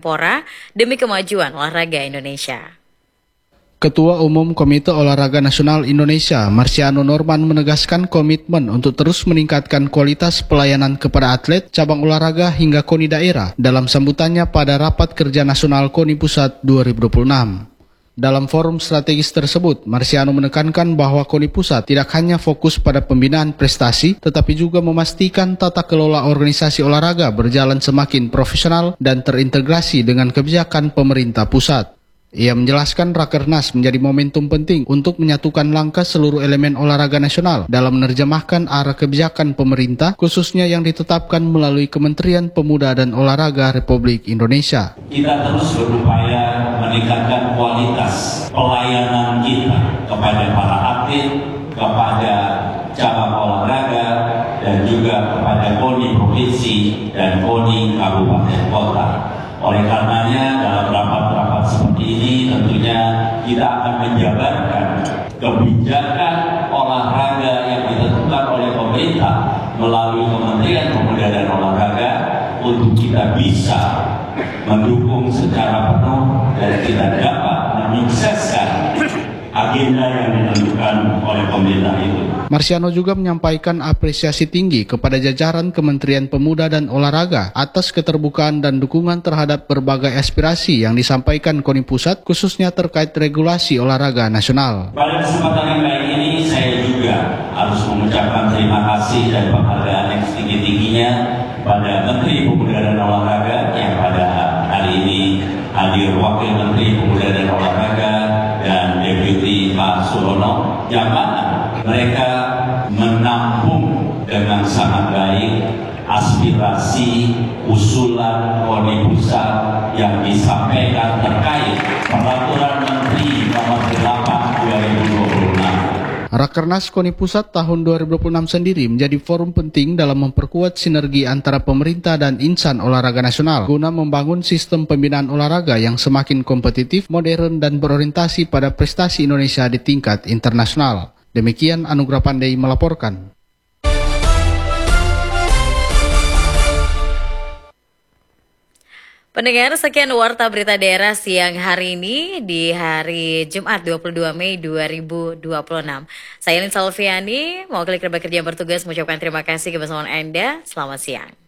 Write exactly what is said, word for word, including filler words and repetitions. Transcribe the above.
Menpora demi kemajuan olahraga Indonesia. Ketua Umum Komite Olahraga Nasional Indonesia, Marciano Norman, menegaskan komitmen untuk terus meningkatkan kualitas pelayanan kepada atlet, cabang olahraga hingga KONI daerah dalam sambutannya pada Rapat Kerja Nasional KONI Pusat dua ribu dua puluh enam. Dalam forum strategis tersebut, Marciano menekankan bahwa KONI Pusat tidak hanya fokus pada pembinaan prestasi, tetapi juga memastikan tata kelola organisasi olahraga berjalan semakin profesional dan terintegrasi dengan kebijakan pemerintah pusat. Ia menjelaskan Rakernas menjadi momentum penting untuk menyatukan langkah seluruh elemen olahraga nasional dalam menerjemahkan arah kebijakan pemerintah, khususnya yang ditetapkan melalui Kementerian Pemuda dan Olahraga Republik Indonesia. Kita terus berupaya meningkatkan kualitas pelayanan kita kepada para atlet, kepada cabang olahraga, dan juga kepada KONI Provinsi dan KONI Kabupaten Kota. Oleh karenanya dalam rapat-rapat seperti ini tentunya kita akan menjabarkan kebijakan olahraga yang ditentukan oleh pemerintah melalui Kementerian Pemuda dan Olahraga untuk kita bisa mendukung secara penuh dan kita dapat menyukseskan agenda yang ditentukan oleh pemerintah itu. Marciano juga menyampaikan apresiasi tinggi kepada jajaran Kementerian Pemuda dan Olahraga atas keterbukaan dan dukungan terhadap berbagai aspirasi yang disampaikan KONI Pusat, khususnya terkait regulasi olahraga nasional. Pada kesempatan yang baik ini, saya juga harus mengucapkan terima kasih dan penghargaan yang setinggi-tingginya pada Menteri Pemuda dan Olahraga yang pada hari ini hadir Wakil Menteri Pemuda dan Olahraga dan Deputi Pak Surono, yang mana mereka menampung dengan sangat baik aspirasi usulan KONI Pusat yang disampaikan terkait Peraturan Menteri Nomor delapan dua ribu dua puluh enam. Rakernas KONI Pusat tahun dua ribu dua puluh enam sendiri menjadi forum penting dalam memperkuat sinergi antara pemerintah dan insan olahraga nasional guna membangun sistem pembinaan olahraga yang semakin kompetitif, modern, dan berorientasi pada prestasi Indonesia di tingkat internasional. Demikian Anugrah Pandey melaporkan. Pendengar, sekian Warta Berita Daerah siang hari ini di hari Jumat dua puluh dua Mei dua ribu dua puluh enam. Saya Lin Salviani, mau klik rekan kerja yang bertugas mengucapkan terima kasih kebersamaan Anda. Selamat siang.